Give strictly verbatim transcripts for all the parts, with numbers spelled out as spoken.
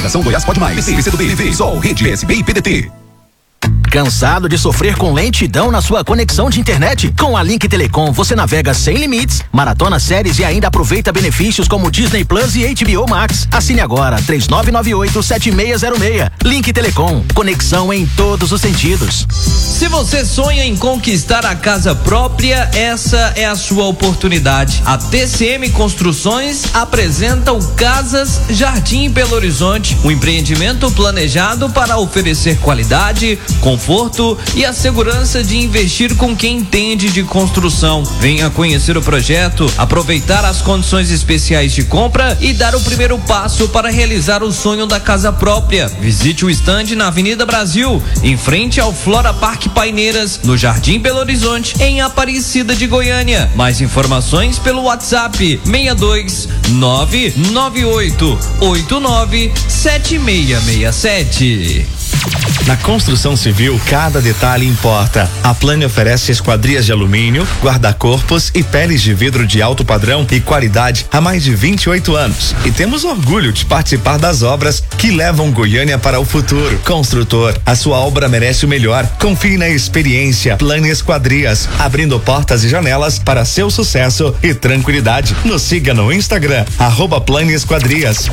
Organização Goiás Pode Mais. P C, P C do B, T V, Sol, Rede, P S B e P D T. Cansado de sofrer com lentidão na sua conexão de internet? Com a Link Telecom você navega sem limites, maratona séries e ainda aproveita benefícios como Disney Plus e H B O Max. Assine agora três nove nove oito sete seis zero seis. Link Telecom, conexão em todos os sentidos. Se você sonha em conquistar a casa própria, essa é a sua oportunidade. A T C M Construções apresenta o Casas Jardim Belo Horizonte, um empreendimento planejado para oferecer qualidade, conforto e a segurança de investir com quem entende de construção. Venha conhecer o projeto, aproveitar as condições especiais de compra e dar o primeiro passo para realizar o sonho da casa própria. Visite o estande na Avenida Brasil, em frente ao Flora Park Paineiras, no Jardim Belo Horizonte, em Aparecida de Goiânia. Mais informações pelo WhatsApp seis dois nove nove oito oito nove sete seis seis sete. Na construção civil, cada detalhe importa. A Plane oferece esquadrias de alumínio, guarda-corpos e peles de vidro de alto padrão e qualidade há mais de vinte e oito anos. E temos orgulho de participar das obras que levam Goiânia para o futuro. Construtor, a sua obra merece o melhor. Confie na experiência Plane Esquadrias, abrindo portas e janelas para seu sucesso e tranquilidade. Nos siga no Instagram, arroba Plane Esquadrias.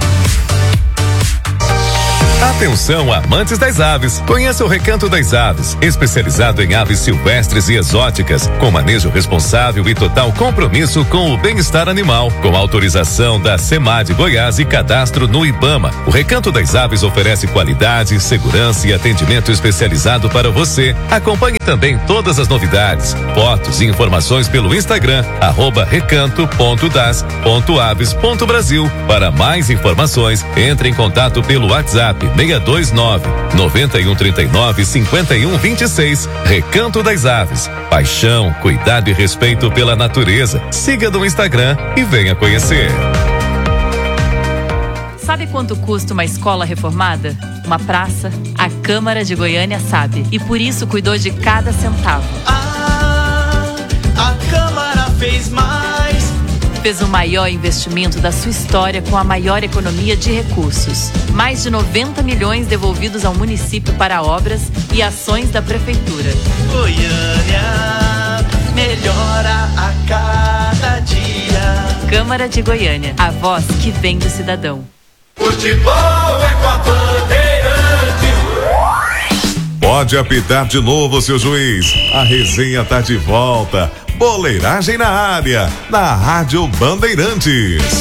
Atenção, amantes das aves. Conheça o Recanto das Aves, especializado em aves silvestres e exóticas, com manejo responsável e total compromisso com o bem-estar animal. Com autorização da SEMAD Goiás e cadastro no IBAMA, o Recanto das Aves oferece qualidade, segurança e atendimento especializado para você. Acompanhe também todas as novidades, fotos e informações pelo Instagram, arroba recanto ponto das ponto aves ponto brasil. Para mais informações, entre em contato pelo WhatsApp seis dois nove nove um três nove cinco um dois seis. Recanto das Aves. Paixão, cuidado e respeito pela natureza. Siga no Instagram e venha conhecer. Sabe quanto custa uma escola reformada? Uma praça? A Câmara de Goiânia sabe. E por isso cuidou de cada centavo. Ah, a Câmara fez mais. Fez o maior investimento da sua história com a maior economia de recursos. Mais de noventa milhões devolvidos ao município para obras e ações da prefeitura. Goiânia melhora a cada dia. Câmara de Goiânia, a voz que vem do cidadão. Futebol é com a Bandeirantes. Pode apitar de novo, seu juiz. A resenha tá de volta. Boleiragem na área, na Rádio Bandeirantes.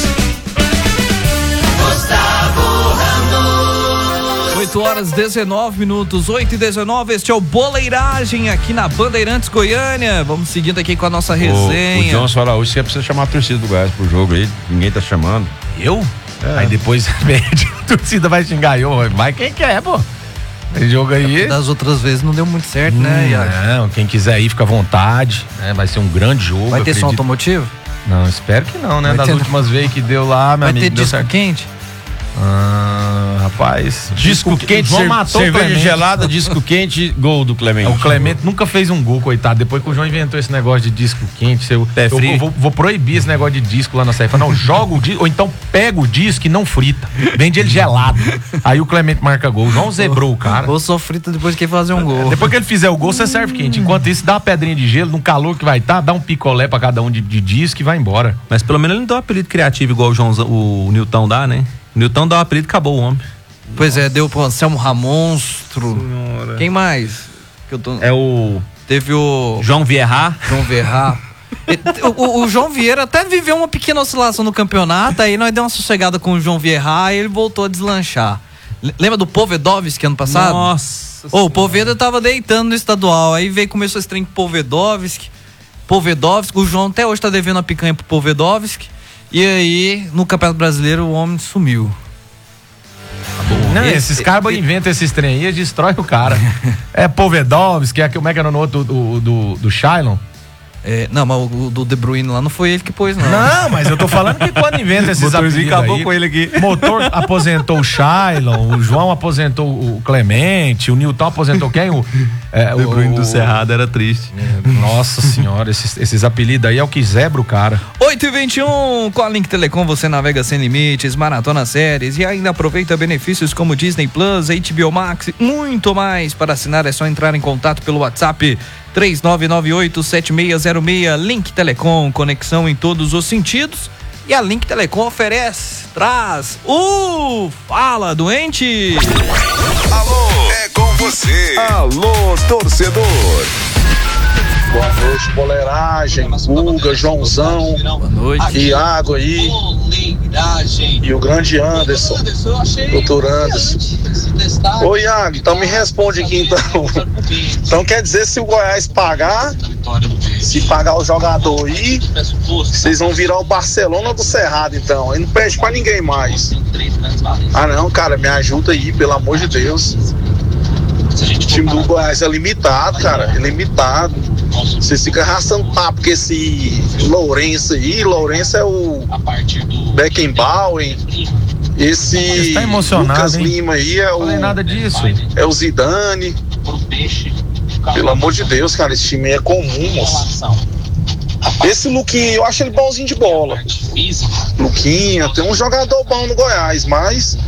Gustavo Ramos. oito horas dezenove minutos, oito e dezenove. Este é o Boleiragem aqui na Bandeirantes Goiânia. Vamos seguindo aqui com a nossa resenha. O, o Johnson fala hoje que precisa chamar a torcida do Goiás pro jogo aí. Ninguém tá chamando. Eu? É. Aí depois a torcida vai xingar eu. Mas quem quer, pô? Esse jogo aí. Das outras vezes não deu muito certo, hum, né, Iago? Não, quem quiser ir, fica à vontade. Né? Vai ser um grande jogo. Vai ter som automotivo? Não, espero que não, né? Vai das ter... últimas vezes que deu lá, meu vai amigo. Vai ter deu disco certo. quente? Ah, rapaz. Disco, disco quente, João matou cerveja gelada, disco quente, gol do Clemente. O Clemente nunca fez um gol, coitado. Depois que o João inventou esse negócio de disco quente, eu, é eu, eu vou, vou proibir esse negócio de disco lá na saída. Não, joga o disco, ou então pega o disco e não frita. Vende ele gelado. Aí o Clemente marca gol. O João zebrou o cara. Ou só frita depois que ele fazer um gol. Depois que ele fizer o gol, você serve quente. Enquanto isso, dá uma pedrinha de gelo, no calor que vai estar, tá, dá um picolé pra cada um de, de disco e vai embora. Mas pelo menos ele não dá um apelido criativo igual o, João, o Nilton dá, né? O Nilton dá um apelido e acabou o homem. Pois é, deu pro Anselmo Ramonstro. Senhora. Quem mais? Que eu tô... É o... Teve o... João Vieira. João Vieira. o, o, o João Vieira até viveu uma pequena oscilação no campeonato, aí nós deu uma sossegada com o João Vieira e ele voltou a deslanchar. Lembra do Povedovski ano passado? Nossa. Oh, o Poveda tava deitando no estadual, aí veio, começou esse trem com Povedovski. Povedovski, o João até hoje tá devendo a picanha pro Povedovski. E aí, no Campeonato Brasileiro, o homem sumiu. Não, esse, esses caras inventam esses trem aí e destrói o cara. É Povedovski, que é como é que era no outro do, do, do Shailon? É, não, mas o do De Bruyne lá não foi ele que pôs, não. Não, mas eu tô falando que quando inventa esses apelidos acabou aí, com ele aqui. Motor aposentou o Shailon, o João aposentou o Clemente, o Newton aposentou quem? O, é, De Bruyne o, do Cerrado era triste. É, nossa senhora, esses, esses apelidos aí é o que zebra o cara. oito e vinte e um, com a Link Telecom você navega sem limites, maratona séries e ainda aproveita benefícios como Disney Plus, H B O Max, muito mais. Para assinar é só entrar em contato pelo WhatsApp três nove nove oito sete seis zero seis. Link Telecom, conexão em todos os sentidos. E a Link Telecom oferece, traz o Fala Doente. Alô, é com você. Alô, torcedor. Boa noite, boleiragem, Guga, Joãozão, Boa noite. Iago aí, e o grande Anderson, doutor Anderson. Ô Iago, então me responde aqui então. Então quer dizer, se o Goiás pagar, se pagar o jogador aí, vocês vão virar o Barcelona do Cerrado então, aí não perde pra ninguém mais. Ah não, cara, me ajuda aí, pelo amor de Deus. O time do Goiás é limitado, cara, é limitado. Você fica arrastando papo com esse Lourenço aí. Lourenço é o Beckenbauer. Esse tá emocionado, Lucas hein? Lima aí é o. Não falei nada disso. É o Zidane. Pelo amor de Deus, cara, esse time é comum, moço. Esse Luquinha, eu acho ele bonzinho de bola. Luquinha, tem um jogador bom no Goiás, mas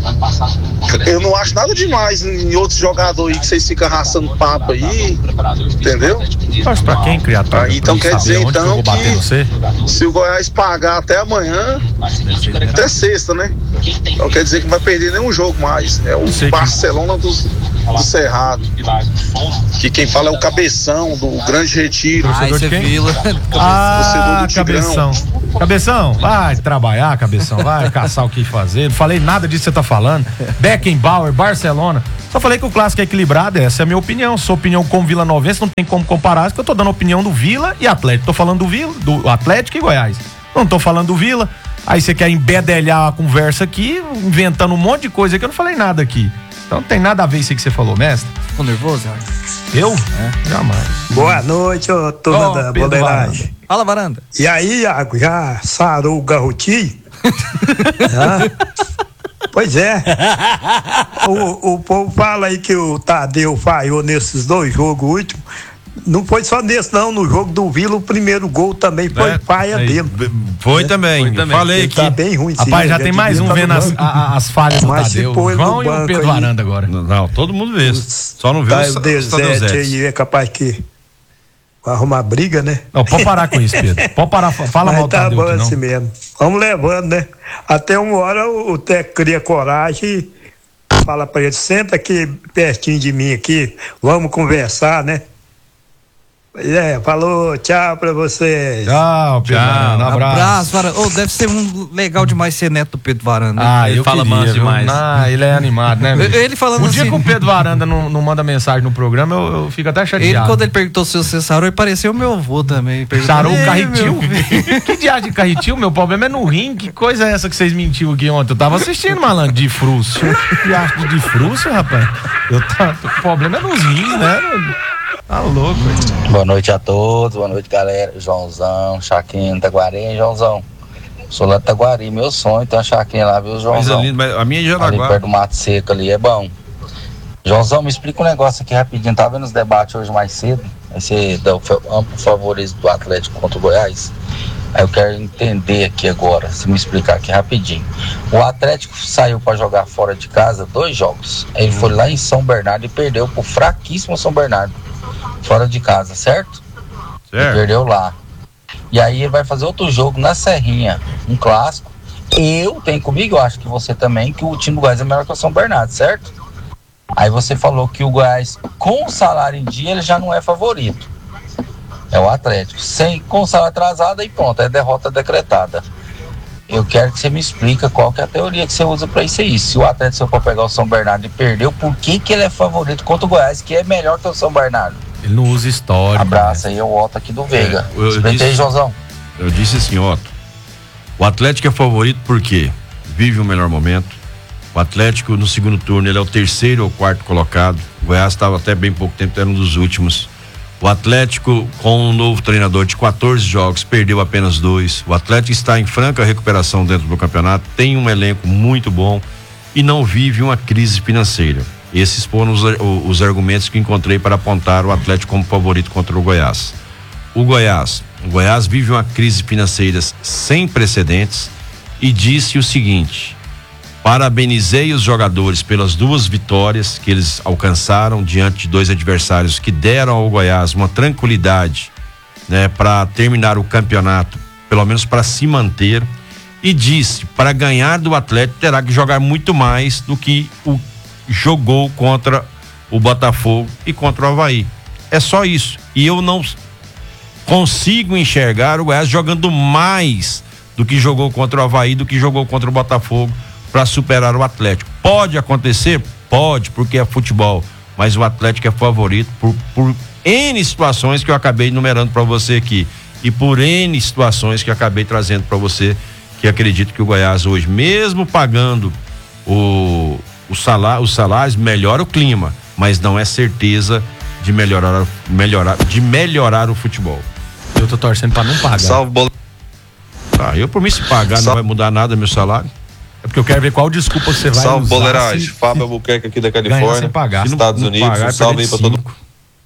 eu não acho nada demais em outros jogadores aí que vocês ficam arrastando papo aí, entendeu? Torce pra quem, criatura? Aí, então quer dizer então que, que se o Goiás pagar até amanhã, até sexta, né? Então quer dizer que não vai perder nenhum jogo mais. É o Barcelona dos, do Cerrado. Que quem fala é o Cabeção, do Grande Retiro. Ah, esse é Vila. Ah, Cabeção. Cabeção, vai trabalhar, Cabeção, vai caçar o que fazer. Não falei nada disso que você tá falando. Beckenbauer, Barcelona. Só falei que o clássico é equilibrado, essa é a minha opinião. Sua opinião como Vila Novense, não tem como comparar, porque eu tô dando a opinião do Vila e Atlético. Tô falando do Vila, do Atlético e Goiás. Não tô falando do Vila. Aí você quer embedelhar a conversa aqui, inventando um monte de coisa que eu não falei nada aqui. Então não tem nada a ver isso aí que você falou, mestre. Ficou nervoso, Iago? Eu? É, jamais. Boa noite, ô turma Oh, da Pedro boleiragem. Fala, Varanda. E aí, Iago, já sarou o garrotinho? Hã? Pois é. O, o povo fala aí que o Tadeu falhou nesses dois jogos últimos. Não foi só nesse, não. No jogo do Vila, o primeiro gol também foi É, paia aí, dele. Foi também. Foi também. Falei Ele aqui. tá bem ruim, sim. Rapaz, já Ele tem mais devia um tá no vendo as, banco. a- a- as falhas do Mas se Tadeu. pôr O ele João no e o banco Pedro aí- Varanda agora. Não, todo mundo vê. Só não vê Tá, o o Sa- Tadeu Desete Zete. aí é capaz que vai arrumar briga, né? Não, pode parar com isso, Pedro. Pode parar, fala Mas mal do tá Tadeu bom aqui, não. assim mesmo. Vamos levando, né? Até uma hora o técnico cria coragem e fala pra ele, senta aqui pertinho de mim aqui, vamos conversar, né? É, falou, tchau pra vocês. Tchau, Pedro Varanda, um abraço. Abraço, Varanda. Oh, deve ser um legal demais ser neto do Pedro Varanda. né? Ah, Ele eu fala queria, manso viu? demais. Ah, ele é animado, né? bicho? Ele falando O dia assim- que o Pedro Varanda não, não manda mensagem no programa, eu, eu fico até chateado. Ele, quando ele perguntou se você sarou, ele pareceu o meu avô também. Perguntou, Sarou o "Ei, carretil? meu filho." Que diabo de carretil? Meu problema é no rim. Que coisa é essa que vocês mentiu aqui ontem? Eu tava assistindo, malandro, de frúcio. Que acho de, de frúcio, rapaz? Eu tá, o problema é nos rins, né? Tá louco, hein? Boa noite a todos, boa noite, galera. Joãozão, Chaquinha, Taguari, hein, Joãozão? Sou lá de Taguari, meu sonho tem uma chaquinha lá, viu, Joãozão? Coisa linda, mas a minha é Jaraguá. Ali perto do Mato Seco ali, é bom. Joãozão, me explica um negócio aqui rapidinho, tá vendo os debates hoje mais cedo? Esse do amplo favorito do Atlético contra o Goiás. Aí eu quero entender aqui agora, se me explicar aqui rapidinho. O Atlético saiu para jogar fora de casa dois jogos. Ele foi lá em São Bernardo e perdeu pro fraquíssimo São Bernardo. Fora de casa, certo? Certo. Ele perdeu lá. E aí ele vai fazer outro jogo na Serrinha, um clássico. Eu tenho comigo, eu acho que você também, que o time do Goiás é melhor que o São Bernardo, certo? Aí você falou que o Goiás, com o salário em dia, ele já não é favorito. É o Atlético. Sem, com o salário atrasado, aí pronto, é derrota decretada. Eu quero que você me explique qual que é a teoria que você usa pra isso aí. Se o Atlético, se eu for pegar o São Bernardo e perdeu, por que que ele é favorito contra o Goiás, que é melhor que o São Bernardo? Ele não usa história. Abraço aí, o Otto aqui do Veiga. Eu, eu Explica aí, disse, Joãozão. eu disse assim, Otto. O Atlético é favorito porque vive o melhor momento. O Atlético no segundo turno ele é o terceiro ou quarto colocado. O Goiás estava até bem pouco tempo, era um dos últimos. O Atlético, com um novo treinador de quatorze jogos, perdeu apenas dois. O Atlético está em franca recuperação dentro do campeonato, tem um elenco muito bom e não vive uma crise financeira. Esses foram os, os argumentos que encontrei para apontar o Atlético como favorito contra o Goiás. O Goiás, o Goiás vive uma crise financeira sem precedentes e disse o seguinte: parabenizei os jogadores pelas duas vitórias que eles alcançaram diante de dois adversários que deram ao Goiás uma tranquilidade, né, para terminar o campeonato, pelo menos para se manter, e disse: para ganhar do Atlético terá que jogar muito mais do que o jogou contra o Botafogo e contra o Avaí. É só isso. E eu não consigo enxergar o Goiás jogando mais do que jogou contra o Avaí, do que jogou contra o Botafogo, para superar o Atlético. Pode acontecer? Pode, porque é futebol, mas o Atlético é favorito por, por N situações que eu acabei enumerando para você aqui, e por N situações que eu acabei trazendo para você, que acredito que o Goiás hoje, mesmo pagando o, o salário, os salários, melhora o clima, mas não é certeza de melhorar, melhorar, de melhorar o futebol. Eu tô torcendo para não pagar. Salve, bola. Ah, eu por mim, se pagar Salve. Não vai mudar nada meu salário. É porque eu quero ver qual desculpa você vai salve, usar. Boleiragem. Se, Fábio Albuquerque aqui da Califórnia, pagar. Estados não, Unidos. Não pagar, um salve aí pra todo mundo.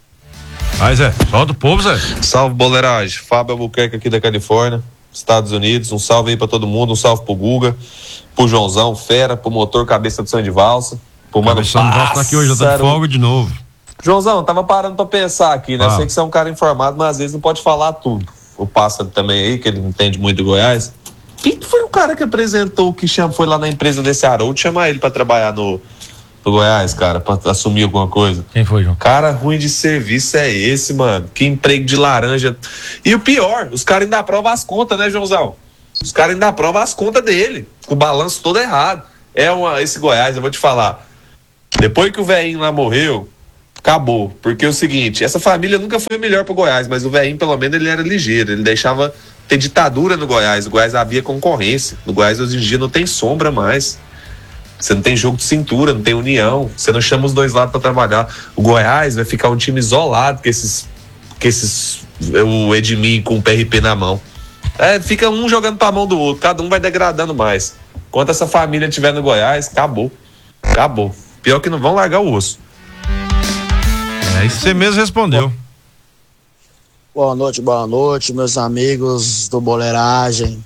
Mas é, solta o povo, Zé. Salve, Boleiragem. Fábio Albuquerque aqui da Califórnia, Estados Unidos. Um salve aí pra todo mundo. Um salve pro Guga, pro Joãozão, Fera, pro motor Cabeça do Sonho de Valsa. Pro Mano Cabeça de Valsa tá aqui hoje, eu tô de folga de novo. Joãozão, tava parando pra pensar aqui, né? Ah. Sei que você é um cara informado, mas às vezes não pode falar tudo. O Pássaro também aí, que ele não entende muito do Goiás. Quem foi o cara que apresentou, que chama, foi lá na empresa desse Haroldo chamar ele pra trabalhar no, no Goiás, cara, pra assumir alguma coisa? Quem foi, João? Cara ruim de serviço é esse, mano. Que emprego de laranja. E o pior, os caras ainda aprovam as contas, né, Joãozão? Os caras ainda aprovam as contas dele, com o balanço todo errado. É uma, esse Goiás, eu vou te falar. Depois que o velhinho lá morreu, acabou. Porque é o seguinte, essa família nunca foi melhor pro Goiás, mas o velhinho, pelo menos, ele era ligeiro. Ele deixava ter ditadura no Goiás. O Goiás havia concorrência. No Goiás, hoje em dia, não tem sombra mais. Você não tem jogo de cintura, não tem união. Você não chama os dois lados pra trabalhar. O Goiás vai ficar um time isolado com esses... Com esses o Edmir com o P R P na mão. É, fica um jogando pra mão do outro. Cada um vai degradando mais. Enquanto essa família estiver no Goiás, acabou. Acabou. Pior que não vão largar o osso. É isso que você mesmo respondeu. Boa noite, boa noite, meus amigos do Boleiragem.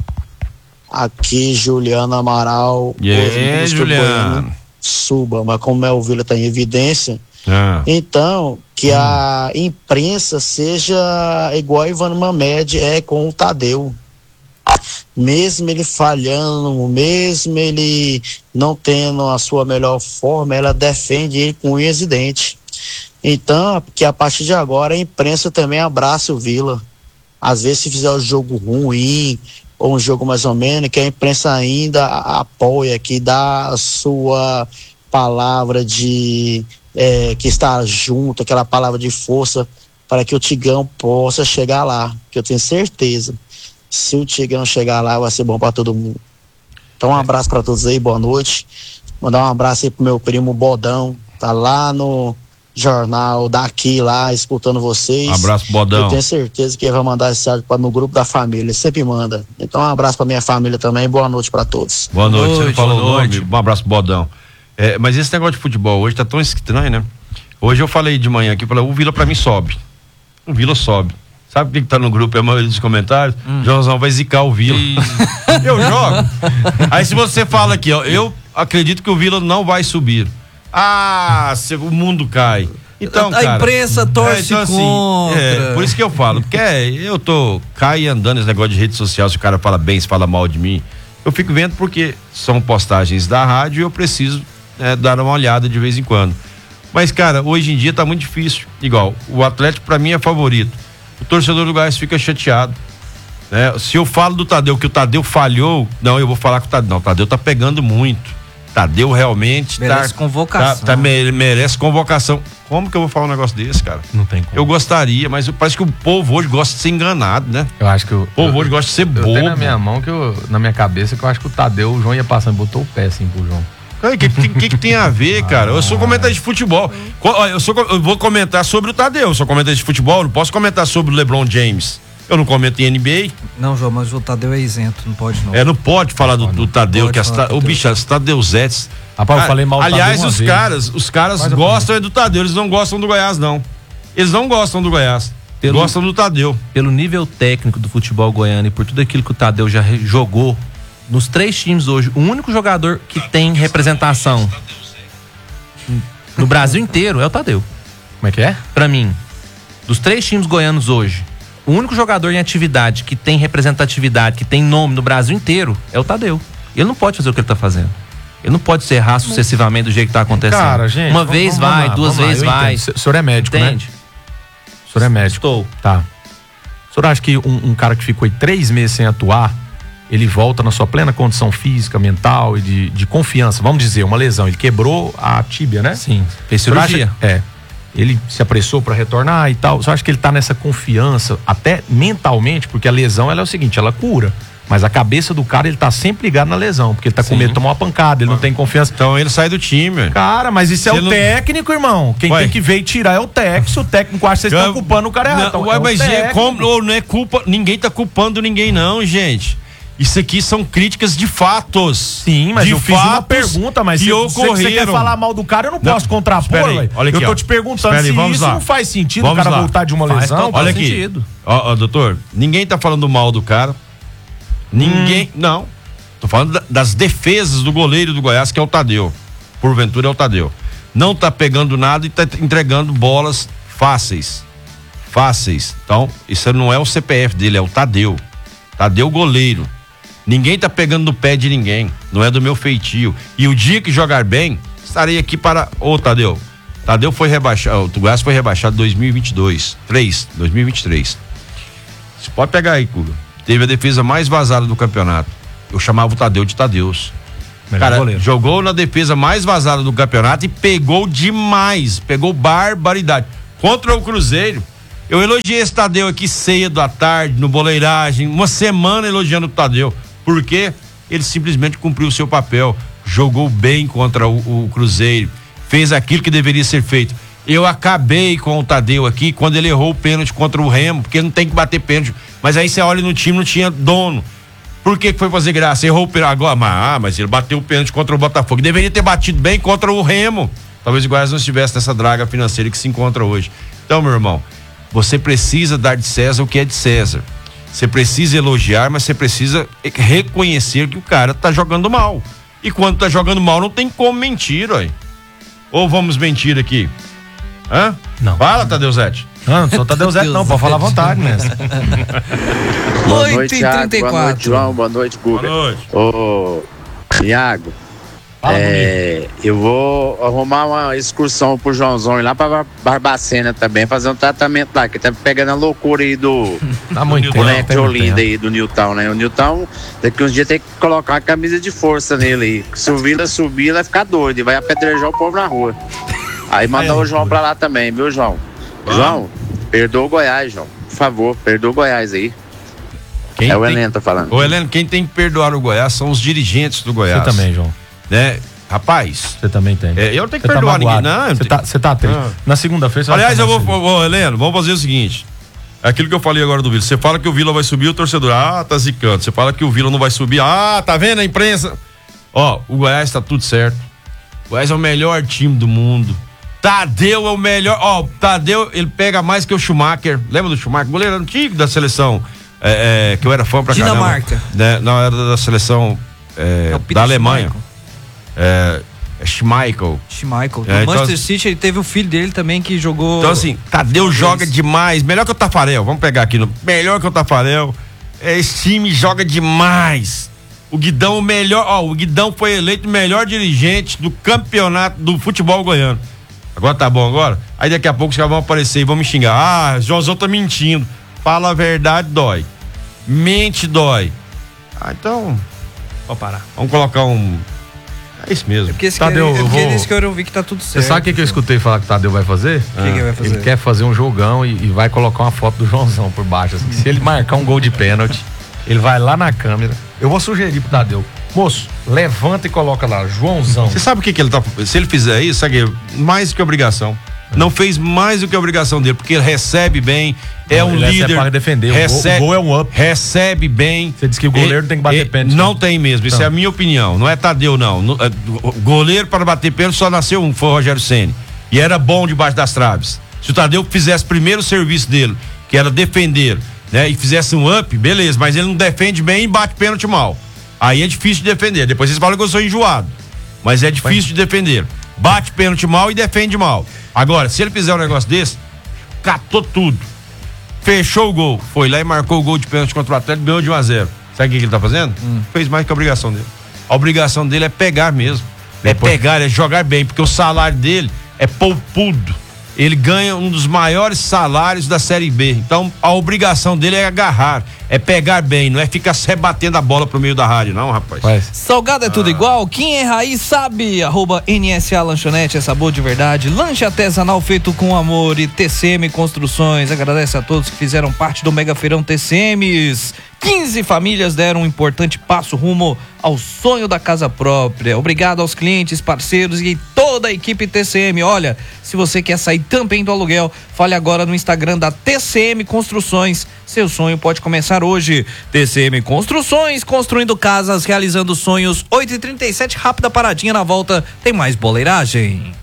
Aqui, Juliano Amaral. E aí, Juliano? Suba, mas como é o Vila tá em evidência, ah. então, que hum. a imprensa seja igual a Ivan Mamed é com o Tadeu. Mesmo ele falhando, mesmo ele não tendo a sua melhor forma, ela defende ele com unhas e dentes. Então, que a partir de agora a imprensa também abraça o Vila. Às vezes, se fizer um jogo ruim ou um jogo mais ou menos, que a imprensa ainda apoia, que dá a sua palavra de é, que está junto, aquela palavra de força para que o Tigão possa chegar lá, que eu tenho certeza. Se o Tigão chegar lá, vai ser bom para todo mundo. Então, um abraço para todos aí, boa noite. Mandar um abraço aí pro meu primo Bodão, tá lá no jornal daqui lá, escutando vocês. Um abraço, Bodão. Eu tenho certeza que ele vai mandar esse áudio no grupo da família, ele sempre manda. Então um abraço pra minha família também, boa noite pra todos. Boa noite, boa noite, você não falou o nome, um abraço, Bodão. É, mas esse negócio de futebol hoje tá tão estranho, né? Hoje eu falei de manhã aqui, falei, o Vila pra mim sobe. O Vila sobe. Sabe o que, que tá no grupo? É a maioria dos comentários. Hum. Joãozão vai zicar o Vila. Eu jogo. Aí se você fala aqui, ó, eu acredito que o Vila não vai subir. Ah, se, o mundo cai. Então, a cara, imprensa torce é, então, assim, contra. É, por isso que eu falo, porque é, eu tô cai andando esse negócio de rede social, se o cara fala bem, se fala mal de mim, eu fico vendo porque são postagens da rádio e eu preciso é, dar uma olhada de vez em quando. Mas, cara, hoje em dia tá muito difícil. Igual, o Atlético pra mim é favorito. O torcedor do Goiás fica chateado. Né? Se eu falo do Tadeu, que o Tadeu falhou, não, eu vou falar que o Tadeu, não, o Tadeu tá pegando muito. Tadeu realmente merece tá, convocação. Tá, tá, merece convocação. Como que eu vou falar um negócio desse, cara? Não tem como. Eu gostaria, mas parece que o povo hoje gosta de ser enganado, né? Eu acho que o povo eu, hoje gosta de ser eu bobo. Tenho na minha mão que eu, na minha cabeça que eu acho que o Tadeu, o João ia passando, botou o pé assim pro João. O que, que, que, que tem a ver, cara? Eu sou comentarista de futebol. Eu, sou, eu vou comentar sobre o Tadeu. Eu sou comentarista de futebol, eu não posso comentar sobre o LeBron James. Eu não comento em N B A. Não, João, mas o Tadeu é isento, não pode não. É, não pode falar do, do Tadeu, pode que as, o bicho, as Tadeuzetes. Rapaz, eu falei mal do Aliás, Tadeu uma os vez. caras, os caras gostam é do Tadeu, eles não gostam do Goiás, não. Eles não gostam do Goiás. Pelo, gostam do Tadeu. Pelo nível técnico do futebol goiano e por tudo aquilo que o Tadeu já jogou, nos três times hoje, o único jogador que tem representação no Brasil inteiro é o Tadeu. Como é que é? Pra mim, dos três times goianos hoje, o único jogador em atividade que tem representatividade, que tem nome no Brasil inteiro, é o Tadeu. Ele não pode fazer o que ele tá fazendo. Ele não pode se errar sucessivamente do jeito que tá acontecendo. Cara, gente, Uma vamos, vez vamos vai, lá, duas vamos vezes lá, vai. entendo. O senhor é médico, Entende? né? O senhor é médico. Estou. Tá. O senhor acha que um, um cara que ficou aí três meses sem atuar, ele volta na sua plena condição física, mental e de, de confiança? Vamos dizer, uma lesão. Ele quebrou a tíbia, né? Sim. Fez O senhor cirurgia. acha- É. Ele se apressou para retornar e tal. O senhor acha que ele tá nessa confiança, até mentalmente, porque a lesão ela é o seguinte, ela cura. Mas a cabeça do cara, ele tá sempre ligado na lesão, porque ele tá com medo de tomar uma pancada, ele não tem confiança. Então ele sai do time. Cara, mas isso é Se o ele não- técnico, irmão. Quem Ué. tem que ver e tirar é o técnico. Se o técnico acha que vocês estão culpando o cara errado. Não, Então, ué, é o mas é, técnico. como, ou não é culpa, ninguém tá culpando ninguém não, gente. Isso aqui são críticas de fatos. Sim, mas de eu fiz uma fatos pergunta, mas que se ocorreram. você quer falar mal do cara, eu não posso contrapor, espera aí, ué. olha aqui, Eu tô ó. te perguntando Espera aí, se vamos isso lá. não faz sentido Vamos o cara lá. voltar de uma Faz lesão. total Olha aqui. sentido. Ó, ó, doutor, ninguém tá falando mal do cara. Ninguém, Hum. não. Tô falando da- das defesas do goleiro do Goiás, que é o Tadeu. Porventura é o Tadeu. Não tá pegando nada e tá entregando bolas fáceis. Fáceis. Então, isso não é o C P F dele, é o Tadeu. Tadeu goleiro. Ninguém tá pegando no pé de ninguém. Não é do meu feitio. E o dia que jogar bem, estarei aqui para... Ô, Tadeu. Tadeu foi rebaixado, o Goiás foi rebaixado em dois mil e vinte e dois. três, dois mil e vinte e três. Você pode pegar aí, Cuga. Teve a defesa mais vazada do campeonato. Eu chamava o Tadeu de Tadeus. Melhor Cara, goleiro. jogou na defesa mais vazada do campeonato e pegou demais. Pegou barbaridade. Contra o Cruzeiro, eu elogiei esse Tadeu aqui cedo, à tarde, no Boleiragem, uma semana elogiando o Tadeu. Porque ele simplesmente cumpriu o seu papel. Jogou bem contra o, o Cruzeiro. Fez aquilo que deveria ser feito. Eu acabei com o Tadeu aqui quando ele errou o pênalti contra o Remo, porque não tem que bater pênalti. Mas aí você olha no time, não tinha dono. Por que que foi fazer graça? Errou o pênalti agora, mas, ah, mas ele bateu o pênalti contra o Botafogo. Deveria ter batido bem contra o Remo. Talvez o Goiás não estivesse nessa draga financeira que se encontra hoje. Então, meu irmão, você precisa dar de César o que é de César. Você precisa elogiar, mas você precisa reconhecer que o cara tá jogando mal. E quando tá jogando mal, não tem como mentir, ó. Ou vamos mentir aqui? Hã? Não. Fala, Tadeuzete. Não, não sou Tadeuzete não, pode falar à vontade, né? Boa oito noite, e Thiago. trinta e Boa quatro. noite, João. Boa noite, Guga. Boa noite. Ô, Iago, Fala, é, eu vou arrumar uma excursão pro Joãozão ir lá pra Barbacena também, fazer um tratamento lá, que tá pegando a loucura aí do Dá muito tempo. boneco de tem muito Olinda tempo. aí, do Newtown, né? O Newtown, daqui uns dias tem que colocar uma camisa de força nele aí. Se o Vila subir, ele vai ficar doido e vai apedrejar o povo na rua. Aí mandar o João pra lá também, viu, João? João, perdoa o Goiás, João. Por favor, perdoa o Goiás aí. Quem é o tem- Heleno tá falando. Ô, Heleno, quem tem que perdoar o Goiás são os dirigentes do Goiás. Você também, João. Né? Rapaz. Você também tem. É, eu não tenho que Você tá perdoar ninguém, magoado. não. eu Você tenho- tá, você tá triste. Ah. Na segunda-feira você Aliás, vai eu vou, ficar mais vou, Heleno, vamos fazer o seguinte. Aquilo que eu falei agora do Vila. Você fala que o Vila vai subir, o torcedor, ah, tá zicando. Você fala que o Vila não vai subir, ah, tá vendo a imprensa? Ó, o Goiás tá tudo certo. O Goiás é o melhor time do mundo. Tadeu é o melhor. Ó, Tadeu, ele pega mais que o Schumacher. Lembra do Schumacher? Goleiro antigo da seleção. É, é, que eu era fã pra caramba. Dinamarca. Né? Não, era da seleção é, É o Peter da Alemanha. Schmeichel. É, é Schmeichel. Schmeichel. É, No então- Manchester City ele teve o filho dele também que jogou. Então, assim, Tadeu joga demais. Melhor que o Tafarel. Vamos pegar aqui. No, melhor que o Tafarel. Esse time joga demais. O Guidão, o melhor. Ó, o Guidão foi eleito o melhor dirigente do campeonato do futebol goiano. Agora tá bom agora? Aí daqui a pouco os caras vão aparecer e vão me xingar. Ah, Joãozão tá mentindo. Fala a verdade, dói. Mente, dói. Ah, então. Pode parar. Vamos colocar um. É isso mesmo. Porque esse Tadeu, que, eu eu vou- eles que eu ouvir que tá tudo certo. Você sabe o que, que eu escutei falar que o Tadeu vai fazer? O que que ele vai fazer? Ele quer fazer um jogão e, e vai colocar uma foto do Joãozão por baixo. Assim. Se ele marcar um gol de pênalti, ele vai lá na câmera. Eu vou sugerir pro Tadeu. Moço, Levanta e coloca lá, Joãozão. Você sabe o que, que ele tá. Se ele fizer isso, sabe, mais que obrigação. Não fez mais do que a obrigação dele, porque ele recebe bem, é Não, um ele líder. É para defender, recebe, o, gol, o gol é um up. Recebe bem. Você disse que o goleiro ele, não tem que bater ele, pênalti. Não tem mesmo, isso então. é a minha opinião. Não é Tadeu, não. No, é, o goleiro para bater pênalti só nasceu um, foi o Rogério Ceni. E era bom debaixo das traves. Se o Tadeu fizesse primeiro o serviço dele, que era defender, né? E fizesse um up, beleza, mas ele não defende bem e bate pênalti mal. Aí é difícil de defender. Depois vocês falam que eu sou enjoado. Mas é difícil de defender. Bate pênalti mal e defende mal. Agora, se ele fizer um negócio desse, catou tudo. Fechou o gol. Foi lá e marcou o gol de pênalti contra o Atlético, ganhou de um a zero. Sabe o que ele tá fazendo? Hum. Fez mais que a obrigação dele. A obrigação dele é pegar mesmo. Depois... É pegar, é jogar bem, porque o salário dele é poupudo. Ele ganha um dos maiores salários da Série B. Então, a obrigação dele é agarrar, é pegar bem, não é ficar rebatendo a bola pro meio da rádio, não, rapaz. Mas... Salgado é tudo ah. igual? Quem é raiz sabe. Arroba N S A Lanchonete, é sabor de verdade. Lanche artesanal feito com amor. E T C M Construções. Agradece a todos que fizeram parte do Mega Feirão T C Ms. quinze famílias deram um importante passo rumo ao sonho da casa própria. Obrigado aos clientes, parceiros e toda a equipe T C M. Olha, se você quer sair também do aluguel, fale agora no Instagram da T C M Construções. Seu sonho pode começar hoje. T C M Construções, construindo casas, realizando sonhos. oito e trinta e sete, rápida paradinha, na volta tem mais boleiragem.